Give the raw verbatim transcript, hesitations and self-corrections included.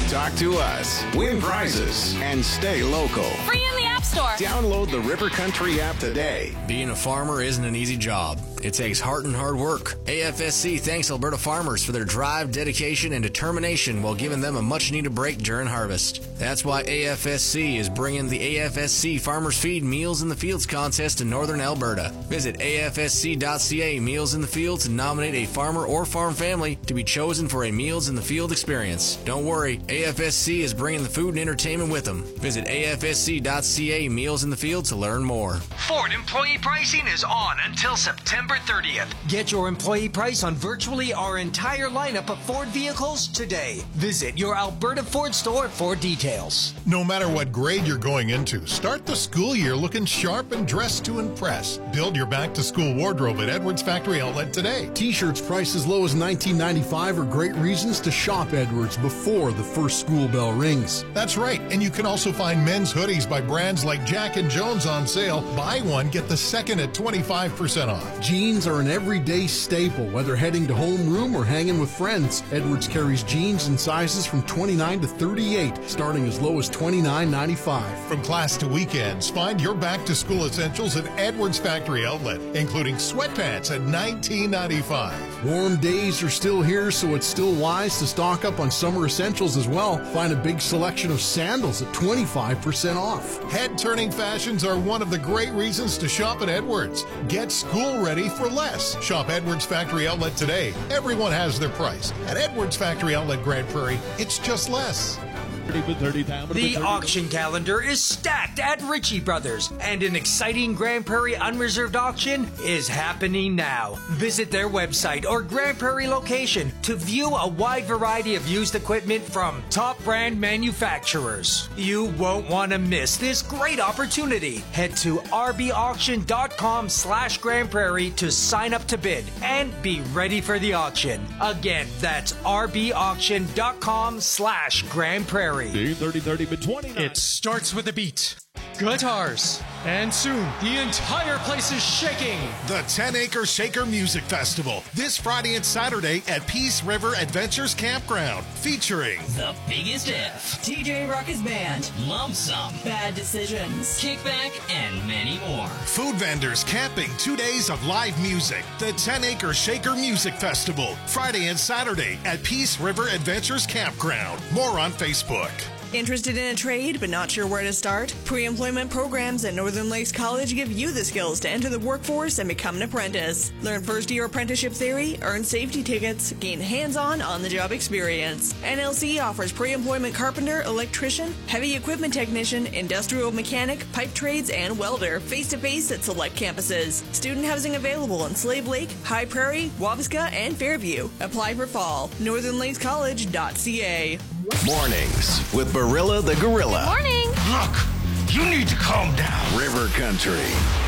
Talk to us, win prizes, and stay local. Free in the App Store. Download the River Country app today. Being a farmer isn't an easy job. It takes heart and hard work. A F S C thanks Alberta farmers for their drive, dedication, and determination while giving them a much-needed break during harvest. That's why A F S C is bringing the A F S C Farmers Feed Meals in the Fields contest to Northern Alberta. Visit A F S C dot C A Meals in the Field to nominate a farmer or farm family to be chosen for a Meals in the Field experience. Don't worry, A F S C is bringing the food and entertainment with them. Visit A F S C dot C A Meals in the Field to learn more. Ford employee pricing is on until September thirtieth. Get your employee price on virtually our entire lineup of Ford vehicles today. Visit your Alberta Ford store for details. No matter what grade you're going into, start the school year looking sharp and dressed to impress. Build your back-to-school wardrobe at Edwards Factory Outlet today. T-shirts priced as low as nineteen ninety-five are great reasons to shop Edwards before the first school bell rings. That's right, and you can also find men's hoodies by brands like Jack and Jones on sale. Buy one, get the second at twenty-five percent off. Jeans are an everyday staple, whether heading to homeroom or hanging with friends. Edwards carries jeans in sizes from twenty-nine to thirty-eight, starting as low as twenty-nine ninety-five. From class to weekends, find your back-to-school essentials at Edwards Factory Outlet, including sweatpants at nineteen ninety-five. Warm days are still here, so it's still wise to stock up on summer essentials as well. Find a big selection of sandals at twenty-five percent off. Head-turning fashions are one of the great reasons to shop at Edwards. Get school ready for less. Shop Edwards Factory Outlet today. Everyone has their price. At Edwards Factory Outlet Grand Prairie, it's just less. The auction calendar is stacked at Ritchie Brothers, and an exciting Grand Prairie unreserved auction is happening now. Visit their website or Grand Prairie location to view a wide variety of used equipment from top brand manufacturers. You won't want to miss this great opportunity. Head to rbauction.com slash Grand Prairie to sign up to bid and be ready for the auction. Again, that's rbauction.com slash Grand Prairie. thirty thirty twenty-nine. It starts with a beat, guitars, and soon the entire place is shaking. The ten acre Shaker Music Festival, this Friday and Saturday at Peace River Adventures Campground, featuring The Biggest If, T J Ruckus Band, Lump Sum, Bad Decisions, Kickback, and many more. Food vendors, camping, two days of live music. The ten acre Shaker Music Festival, Friday and Saturday at Peace River Adventures Campground. More on Facebook. Interested in a trade but not sure where to start? Pre-employment programs at Northern Lakes College give you the skills to enter the workforce and become an apprentice. Learn first-year apprenticeship theory, earn safety tickets, gain hands-on, on-the-job experience. N L C offers pre-employment carpenter, electrician, heavy equipment technician, industrial mechanic, pipe trades, and welder, face-to-face at select campuses. Student housing available in Slave Lake, High Prairie, Wabasca, and Fairview. Apply for fall. northern lakes college dot c a. Mornings with Barilla the Gorilla. Morning. Look, you need to calm down. River Country.